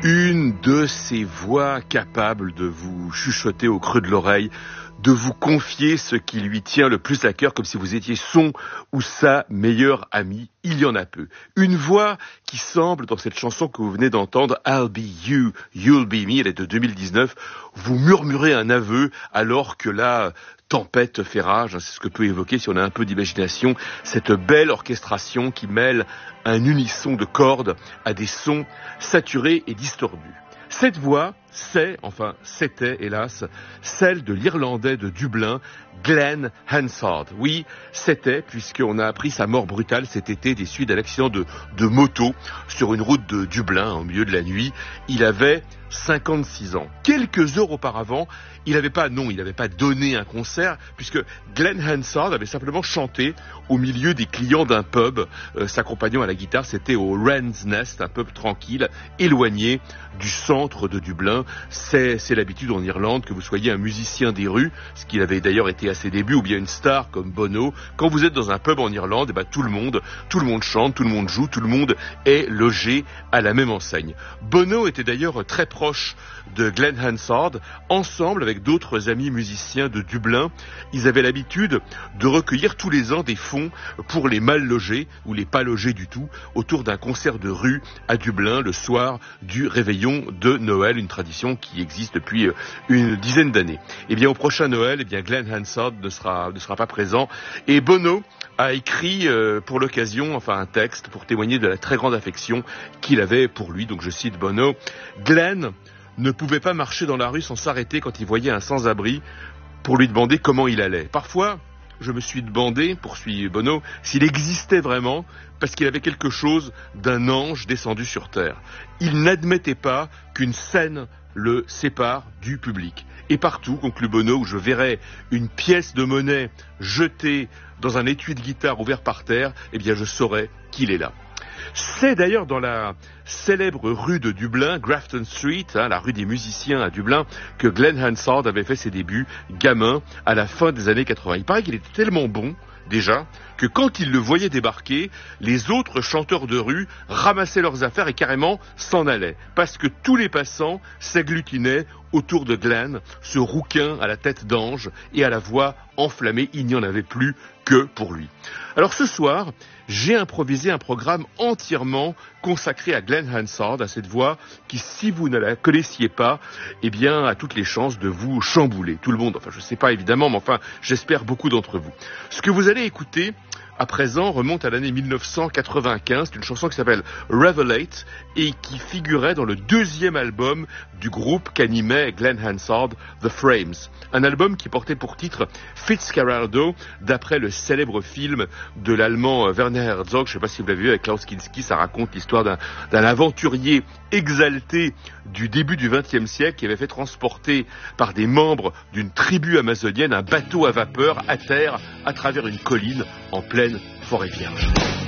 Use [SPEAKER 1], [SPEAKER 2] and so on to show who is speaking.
[SPEAKER 1] Une de ces voix capables de vous chuchoter au creux de l'oreille, de vous confier ce qui lui tient le plus à cœur, comme si vous étiez son ou sa meilleure amie. Il y en a peu. Une voix qui semble, dans cette chanson que vous venez d'entendre, I'll be you, you'll be me, elle est de 2019, vous murmurez un aveu alors que la tempête fait rage. C'est ce que peut évoquer, si on a un peu d'imagination, cette belle orchestration qui mêle un unisson de cordes à des sons saturés et distordus. Cette voix, c'était, hélas, celle de l'Irlandais de Dublin, Glenn Hansard. Oui, c'était, puisqu'on a appris sa mort brutale cet été des suites d'un accident de moto sur une route de Dublin, au milieu de la nuit. Il avait 56 ans. Quelques heures auparavant, il n'avait pas donné un concert, puisque Glenn Hansard avait simplement chanté au milieu des clients d'un pub, s'accompagnant à la guitare. C'était au Wren's Nest, un pub tranquille, éloigné du centre de Dublin. C'est l'habitude en Irlande que vous soyez un musicien des rues, ce qu'il avait d'ailleurs été à ses débuts, ou bien une star comme Bono. Quand vous êtes dans un pub en Irlande, tout le monde chante, tout le monde joue, tout le monde est logé à la même enseigne. Bono était d'ailleurs très proche de Glenn Hansard. Ensemble, avec d'autres amis musiciens de Dublin, ils avaient l'habitude de recueillir tous les ans des fonds pour les mal logés ou les pas logés du tout, autour d'un concert de rue à Dublin le soir du réveillon de Noël, une tradition qui existe depuis une dizaine d'années. Et bien au prochain Noël, Glenn Hansard ne sera pas présent, et Bono a écrit pour l'occasion un texte pour témoigner de la très grande affection qu'il avait pour lui. Donc je cite Bono: Glenn ne pouvait pas marcher dans la rue sans s'arrêter quand il voyait un sans-abri pour lui demander comment il allait. Parfois, je me suis demandé, poursuit Bono, s'il existait vraiment, parce qu'il avait quelque chose d'un ange descendu sur terre. Il n'admettait pas qu'une scène le sépare du public. Et partout, conclut Bono, où je verrais une pièce de monnaie jetée dans un étui de guitare ouvert par terre, je saurais qu'il est là. C'est d'ailleurs dans la célèbre rue de Dublin, Grafton Street, la rue des musiciens à Dublin, que Glenn Hansard avait fait ses débuts, gamin, à la fin des années 80. Il paraît qu'il était tellement bon, déjà, que quand ils le voyaient débarquer, les autres chanteurs de rue ramassaient leurs affaires et carrément s'en allaient, parce que tous les passants s'agglutinaient autour de Glenn, ce rouquin à la tête d'ange et à la voix enflammée. Il n'y en avait plus que pour lui. Alors ce soir, j'ai improvisé un programme entièrement consacré à Glenn Hansard, à cette voix qui, si vous ne la connaissiez pas, a toutes les chances de vous chambouler. Tout le monde, je ne sais pas évidemment, mais j'espère beaucoup d'entre vous. Ce que vous allez écouter à présent remonte à l'année 1995, c'est une chanson qui s'appelle Revelate et qui figurait dans le deuxième album du groupe qu'animait Glenn Hansard, The Frames. Un album qui portait pour titre Fitzcarraldo, d'après le célèbre film de l'allemand Werner Herzog. Je ne sais pas si vous l'avez vu avec Klaus Kinski, ça raconte l'histoire d'un aventurier exalté du début du XXe siècle qui avait fait transporter par des membres d'une tribu amazonienne un bateau à vapeur à terre à travers une colline en pleine forêt vierge.